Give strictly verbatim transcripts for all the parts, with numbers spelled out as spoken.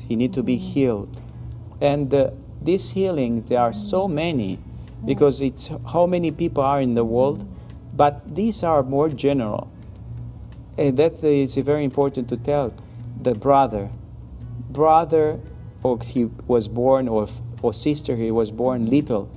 He need to be healed. And uh, this healing, there are so many, because it's how many people are in the world, but these are more general. And that is very important to tell. The brother, brother, or he was born, or, or sister, he was born little.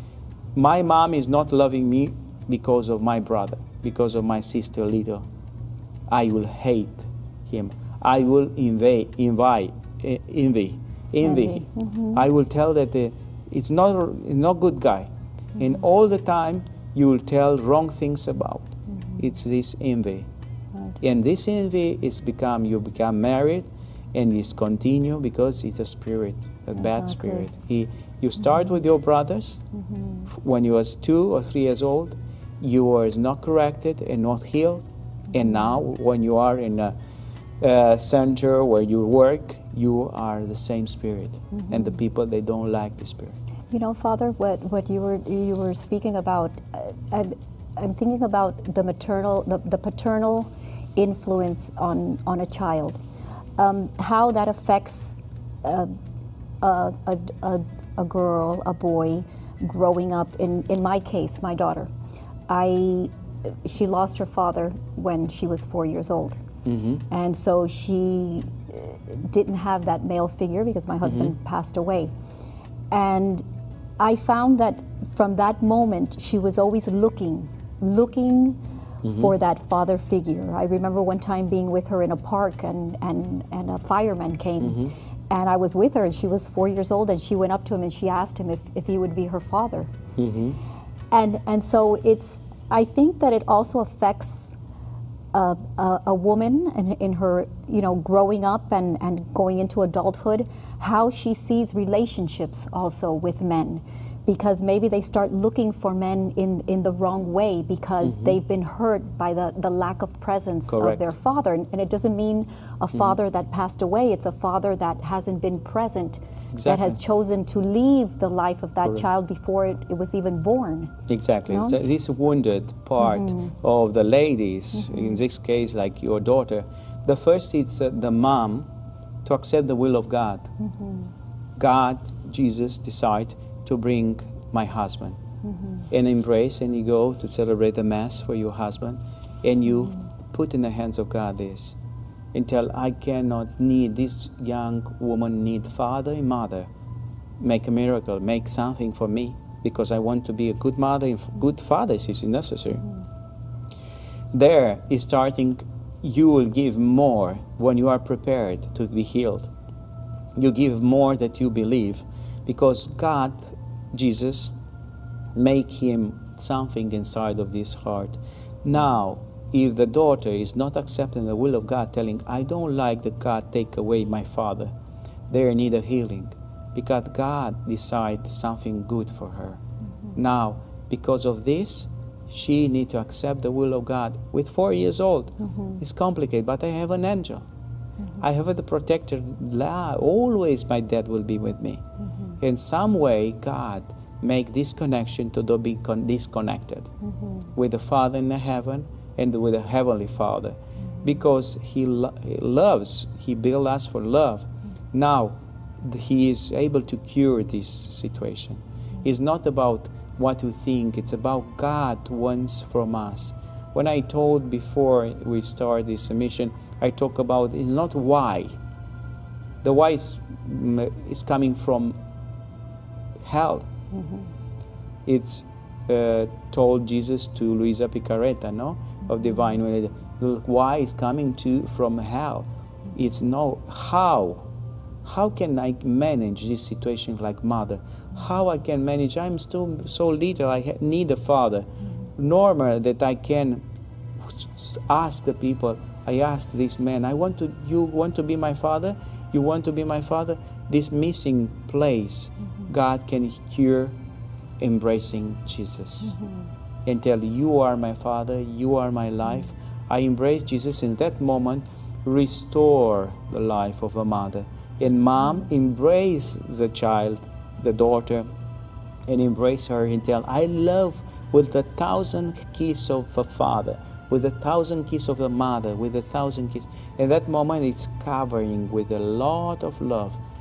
My mom is not loving me because of my brother, because of my sister little. I will hate him. I will invade, invite, eh, envy, envy. Envy. Mm-hmm. I will tell that uh, it's not, it's not good guy. Mm-hmm. And all the time you will tell wrong things about. Mm-hmm. It's this envy. Right. And this envy is become, you become married, and it's continue because it's a spirit, a Exactly. bad spirit. He, you start mm-hmm. with your brothers. Mm-hmm. When you was two or three years old, you were not corrected and not healed. Mm-hmm. And now when you are in a, a center where you work, you are the same spirit. Mm-hmm. And the people, they don't like the spirit. You know, Father, what, what you were you were speaking about, uh, I'm, I'm thinking about the maternal, the, the paternal influence on, on a child. Um, how that affects uh, a, a, a, a girl, a boy, growing up. In, in my case, my daughter, I, she lost her father when she was four years old. Mm-hmm. And so she didn't have that male figure because my husband mm-hmm. passed away. And I found that from that moment, she was always looking, looking mm-hmm. for that father figure. I remember one time being with her in a park, and, and, and a fireman came. Mm-hmm. And I was with her, and she was four years old, and she went up to him and she asked him if, if he would be her father. Mm-hmm. And, and so it's, I think that it also affects a, a, a woman in, in her, you know, growing up and, and going into adulthood, how she sees relationships also with men. Because maybe they start looking for men in, in the wrong way because mm-hmm. they've been hurt by the, the lack of presence Correct. Of their father. And, and it doesn't mean a father mm-hmm. that passed away, it's a father that hasn't been present, exactly. that has chosen to leave the life of that Correct. Child before it, it was even born. Exactly. You know? So this wounded part mm-hmm. of the ladies, mm-hmm. in this case like your daughter, the first is uh, the mom to accept the will of God. Mm-hmm. God, Jesus, decide to bring my husband mm-hmm. and embrace, and you go to celebrate the Mass for your husband, and you mm-hmm. put in the hands of God this, and tell, I cannot need, this young woman need father and mother. Make a miracle, make something for me, because I want to be a good mother and good father if it's necessary. Mm-hmm. There is starting, you will give more when you are prepared to be healed. You give more that you believe, because God, Jesus, make him something inside of this heart. Now, if the daughter is not accepting the will of God, telling, I don't like that God take away my father, they need a healing, because God decides something good for her. Mm-hmm. Now, because of this, she need to accept the will of God. With four years old, mm-hmm. it's complicated, but I have an angel. Mm-hmm. I have the protector. Always my dad will be with me. Mm-hmm. In some way, God make this connection to the be con disconnected mm-hmm. with the Father in the heaven and with the Heavenly Father, mm-hmm. because He, lo he loves. He built us for love. Mm-hmm. Now, He is able to cure this situation. Mm-hmm. It's not about what you think. It's about God wants from us. When I told before we start this mission, I talk about it's not why. The why is, is coming from hell. Mm-hmm. It's uh, told Jesus to Luisa Picaretta, no, mm-hmm. of Divine Way. Why is coming to from hell? Mm-hmm. It's no how. How can I manage this situation like mother? How I can manage? I'm still so little. I need a father. Mm-hmm. Normal that I can ask the people. I ask this man, I want to, you want to be my father? You want to be my father? This missing place, mm-hmm. God can cure embracing Jesus. Mm-hmm. And tell, you are my father, you are my life. Mm-hmm. I embrace Jesus. In that moment, restore the life of a mother. And mom, mm-hmm. embrace the child, the daughter, and embrace her and tell, I love with a thousand kisses of a father. with a thousand kisses of the mother, with a thousand kisses. In that moment, it's covering with a lot of love.